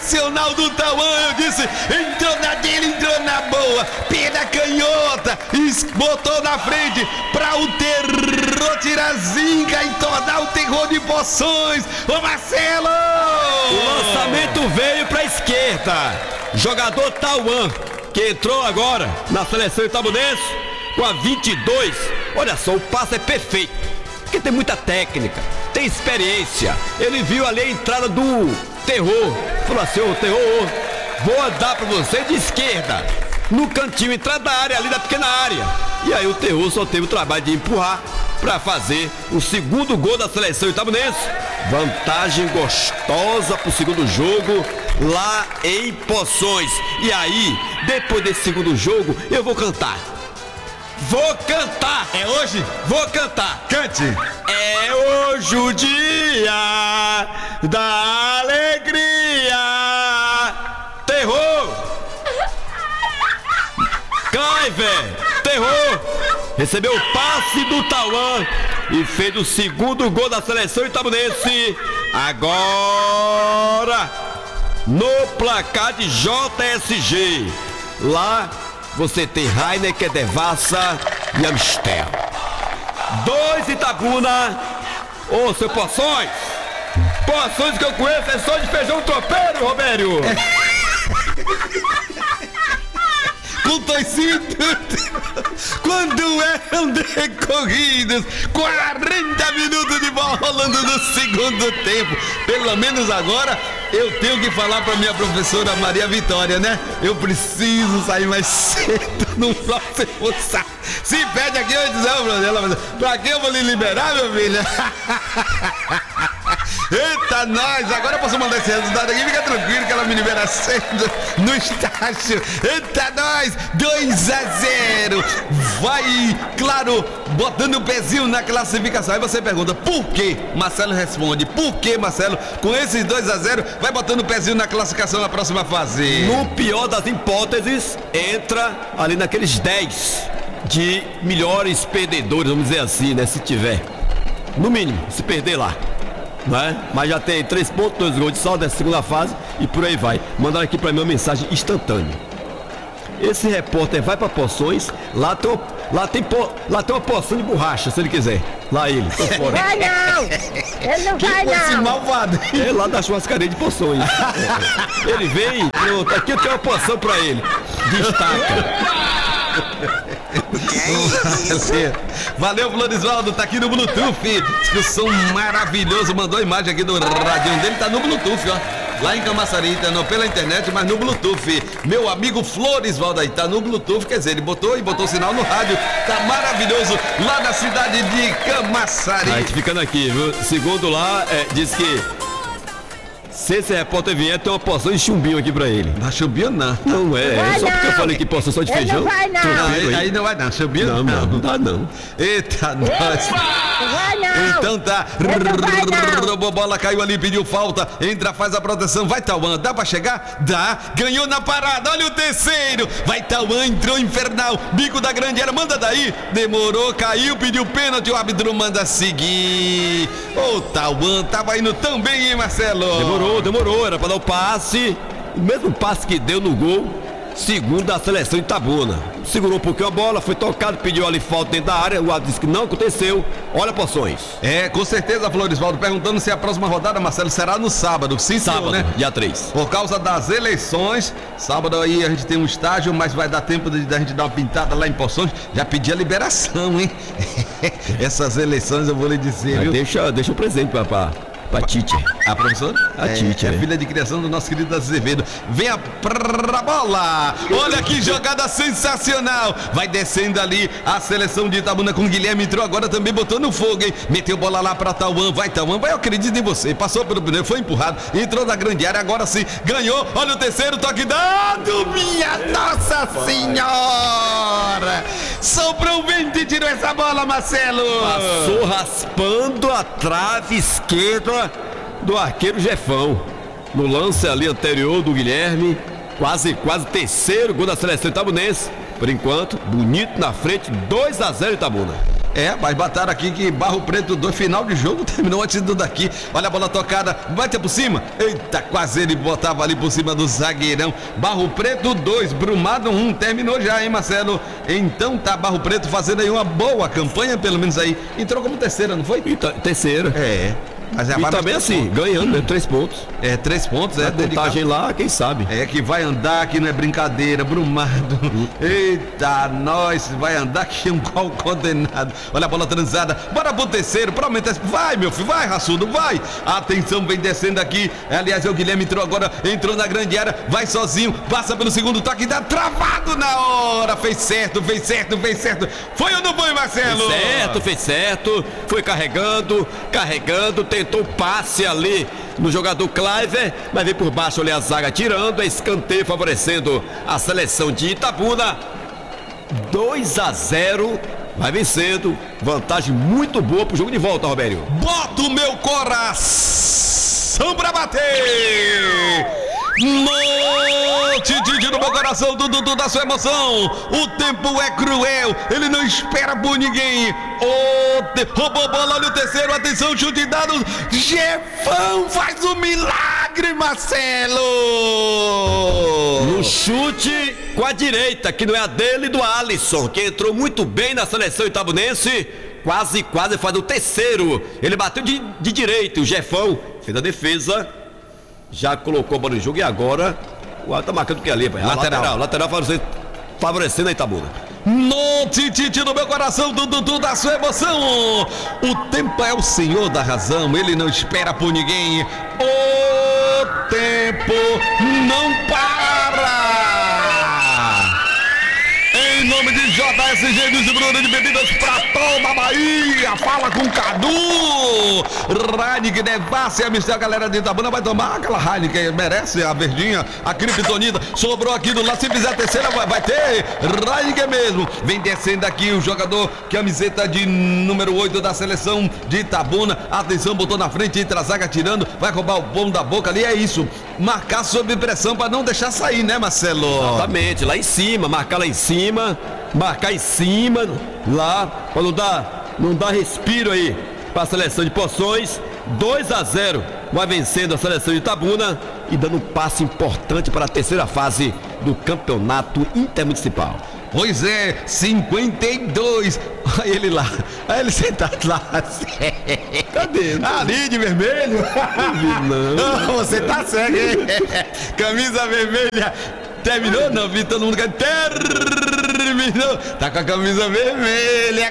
sensacional do Tauan, eu disse, entrou na dele, entrou na boa, perna canhota, botou na frente pra o terror tirar zinga e tornar o terror de Poções. Ô Marcelo! O lançamento veio pra esquerda, jogador Tauan, que entrou agora na seleção itabunense com a 22. Olha só, o passe é perfeito, porque tem muita técnica, tem experiência. Ele viu ali a entrada do terror, falou assim: ô terror, vou andar pra você de esquerda, no cantinho, entrada da área, ali da pequena área. E aí o terror só teve o trabalho de empurrar para fazer o segundo gol da seleção itabunense. Vantagem gostosa pro segundo jogo lá em Poções. E aí, depois desse segundo jogo, eu vou cantar. Vou cantar! É hoje? Vou cantar! Cante! É hoje o dia da alegria! Terror! Cai, velho! Terror! Recebeu o passe do Tauan e fez o segundo gol da seleção itabunense. Agora, no placar de JSG, lá você tem Heineken, Devassa e Amistel. 2 Itabuna. Ô, seu Poções! Poções que eu conheço é só de feijão tropeiro, Robério! Com toicinho quando eram decorridos 40 minutos de bola rolando no segundo tempo. Pelo menos agora eu tenho que falar para minha professora Maria Vitória, né? Eu preciso sair mais cedo no próximo sábado. Se pede aqui, eu dizer, ela, pra que eu vou lhe liberar, meu filho? Eita, nós! Agora eu posso mandar esse resultado aqui, fica tranquilo que ela me libera cedo no estágio. Eita, nós! 2-0! Vai, claro, botando o pezinho na classificação. Aí você pergunta, por quê? Marcelo responde, por quê, Marcelo? Com esses 2-0, vai botando o pezinho na classificação na próxima fase. No pior das hipóteses, entra ali naqueles 10 de melhores perdedores, vamos dizer assim, né? Se tiver. No mínimo, se perder lá. Né? Mas já tem 3 pontos, 2 gols de saldo dessa segunda fase e por aí vai. Mandaram aqui pra mim uma mensagem instantânea. Esse repórter vai pra Poções, lá tem uma poção de borracha, se ele quiser. Lá ele, tô fora. Vai não! Ele não vai Esse não! malvado. É lá da churrascaria de Poções. Ele vem, pronto, aqui eu tenho uma poção pra ele. Destaca. Valeu, Florisvaldo, tá aqui no Bluetooth. Discussão maravilhoso, mandou a imagem aqui do radinho dele, tá no Bluetooth, ó. Lá em Camaçari, tá não pela internet, mas no Bluetooth. Meu amigo Florisvaldo aí, tá no Bluetooth, quer dizer, ele botou sinal no rádio. Tá maravilhoso lá na cidade de Camaçari. Aí, ficando aqui, viu? Segundo lá, diz que se esse repórter vier, tem uma poção de chumbinho aqui pra ele. Não, chumbinho não. Não é, Vai só porque eu não. falei que poção só de Ele feijão. não vai não. Não, aí não vai não, chumbinho Não dá não. Eita, nós. Vai não! Então tá, Ele não vai não. roubou bola, caiu ali, pediu falta, entra, faz a proteção, vai Tauan, dá pra chegar? Dá, ganhou na parada, olha o terceiro, vai Tauan, entrou infernal, bico da grande área, manda daí, demorou, caiu, pediu pênalti, o árbitro manda seguir. Ô Tauan, tava indo tão bem, hein, Marcelo? Demorou, era pra dar o passe, o mesmo passe que deu no gol, segundo a seleção de Itabuna. Segurou um pouquinho a bola, foi tocado, pediu ali falta dentro da área, o árbitro disse que não aconteceu. Olha, Poções. É, com certeza, Florisvaldo, perguntando se a próxima rodada, Marcelo, será no sábado. Sim, senhor, Sábado, né? dia 3. Por causa das eleições, sábado aí a gente tem um estágio, mas vai dar tempo da gente dar uma pintada lá em Poções. Já pedi a liberação, hein? Essas eleições eu vou lhe dizer, viu? Deixa o presente pra Tite. A professora? A Tite, é né? filha de criação do nosso querido Azevedo. Venha pra bola! Olha que jogada sensacional! Vai descendo ali a seleção de Itabuna com o Guilherme, entrou agora também, botou no fogo, hein? Meteu bola lá pra Tauan, vai Tauan, vai, eu acredito em você. Passou pelo pneu, foi empurrado, entrou na grande área, agora sim, ganhou. Olha o terceiro toque dado, minha Nossa Senhora! Sobrou o vento e tirou essa bola, Marcelo! Passou raspando a trave esquerda do arqueiro Jefão. No lance ali anterior do Guilherme, quase terceiro gol da seleção itabunense. Por enquanto, bonito na frente, 2-0 Itabuna. Mas botaram aqui que Barro Preto 2, final de jogo, terminou antes do daqui. Olha a bola tocada, bate por cima. Eita, quase ele botava ali por cima do zagueirão. Barro Preto 2, Brumado 1, terminou já, hein, Marcelo? Então tá Barro Preto fazendo aí uma boa campanha, pelo menos aí. Entrou como terceira, não foi? Terceira. Mas E também assim, ganhando, né? 3 pontos. 3 pontos, A vantagem lá, quem sabe? Que vai andar, que não é brincadeira, Brumado. Eita, nós, vai andar que é um qual condenado. Olha a bola transada, bora pro terceiro, pra aumentar. Vai, meu filho, vai, raçudo, vai. Atenção, vem descendo aqui. Aliás, o Guilherme entrou agora, entrou na grande área, vai sozinho, passa pelo segundo toque, dá travado na hora. Fez certo. Foi ou não foi, Marcelo? Fez certo. Foi carregando, tentou passe ali no jogador Cliver, mas veio por baixo ali a zaga tirando, escanteio favorecendo a seleção de Itabuna. 2-0, vai vencendo, vantagem muito boa pro jogo de volta, Robério. Bota o meu coração pra bater! Monte no meu coração, Dudu da sua emoção. O tempo é cruel, ele não espera por ninguém. Roubou bola, olha o terceiro, atenção, chute dado. Jefão faz um milagre, Marcelo. No chute com a direita, que não é a dele, do Alisson, que entrou muito bem na seleção itabunense. Quase faz o terceiro. Ele bateu de direita, o Jefão fez a defesa. Já colocou a bola no jogo e agora o Alto tá marcando o que ali, pai? Lateral favorecendo a Itabuna. Tite no meu coração, Dudu da sua emoção. O tempo é o senhor da razão, ele não espera por ninguém. O tempo não para. Em nome de JSG Distribuidora de Bebidas pra toda a Bahia, fala com Cadu. Heineken, Devassa e a Mistel, a galera de Itabuna vai tomar aquela Heineken, merece a verdinha, a criptonita, sobrou aqui do lado, se fizer a terceira vai ter Heineken mesmo. Vem descendo aqui o jogador, camiseta de número 8 da seleção de Itabuna, atenção, botou na frente, entra a zaga tirando, vai roubar o pão da boca ali, é isso, marcar sob pressão pra não deixar sair, né, Marcelo? Exatamente, lá em cima, marcar lá em cima, marcar em cima, lá, pra não dá respiro aí para a seleção de Poções. 2-0, vai vencendo a seleção de Itabuna e dando um passo importante para a terceira fase do campeonato intermunicipal. Pois é, 52. Olha ele lá, olha ele sentado lá. Cadê? Ali de vermelho. Não, você tá cego, hein? Camisa vermelha. Terminou? Não, vi todo mundo. Terminou. Tá com a camisa vermelha.